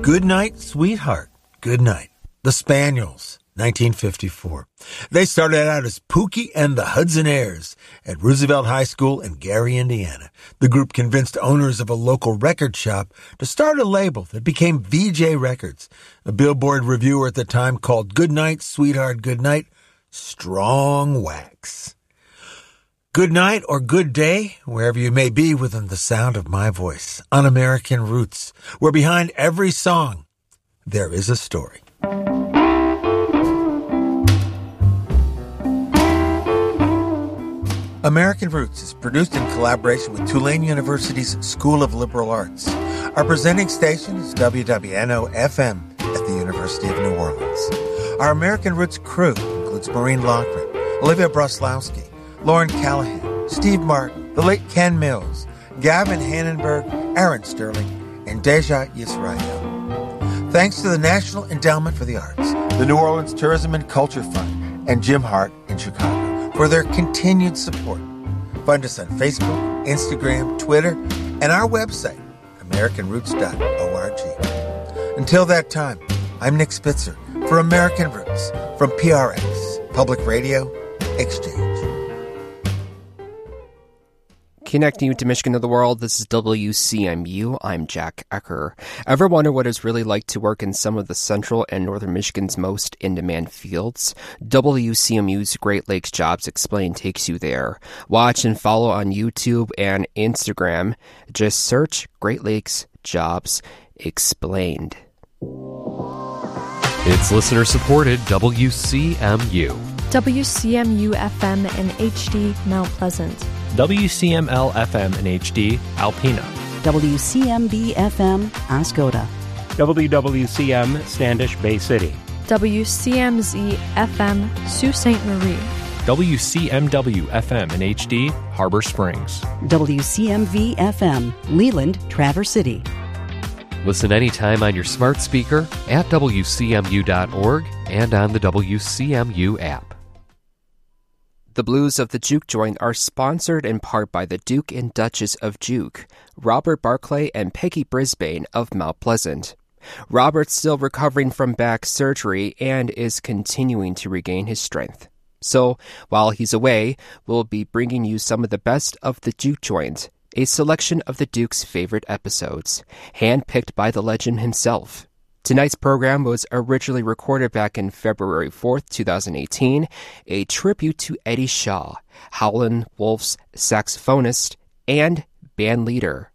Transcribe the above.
Good Night, Sweetheart. Good Night. The Spaniels, 1954. They started out as Pookie and the Hudsonairs at Roosevelt High School in Gary, Indiana. The group convinced owners of a local record shop to start a label that became VJ Records. A Billboard reviewer at the time called Good Night, Sweetheart, Good Night, strong wax. Good night or good day, wherever you may be within the sound of my voice, on American Roots, where behind every song, there is a story. American Roots is produced in collaboration with Tulane University's School of Liberal Arts. Our presenting station is WWNO-FM at the University of New Orleans. Our American Roots crew includes Maureen Loughran, Olivia Broslowski, Lauren Callahan, Steve Martin, the late Ken Mills, Gavin Hannenberg, Aaron Sterling, and Deja Yisrael. Thanks to the National Endowment for the Arts, the New Orleans Tourism and Culture Fund, and Jim Hart in Chicago for their continued support. Find us on Facebook, Instagram, Twitter, and our website, AmericanRoots.org. Until that time, I'm Nick Spitzer for American Roots from PRX, Public Radio Exchange. Connecting you to Michigan to the world, this is WCMU. I'm Jack Ecker. Ever wonder what it's really like to work in some of the central and northern Michigan's most in-demand fields? WCMU's Great Lakes Jobs Explained takes you there. Watch and follow on YouTube and Instagram. Just search Great Lakes Jobs Explained. It's listener-supported WCMU. WCMU-FM and HD Mount Pleasant. WCML-FM and HD Alpena. WCMB-FM Oscoda. WWCM Standish Bay City. WCMZ-FM Sault Ste. Marie. WCMW-FM and HD Harbor Springs. WCMV-FM Leland Traverse City. Listen anytime on your smart speaker at WCMU.org and on the WCMU app. The Blues of the Juke Joint are sponsored in part by the Duke and Duchess of Juke, Robert Barclay and Peggy Brisbane of Mount Pleasant. Robert's still recovering from back surgery and is continuing to regain his strength. So, while he's away, we'll be bringing you some of the best of the Juke Joint, a selection of the Duke's favorite episodes, handpicked by the legend himself. Tonight's program was originally recorded back in February 4th, 2018, a tribute to Eddie Shaw, Howlin' Wolf's saxophonist and band leader.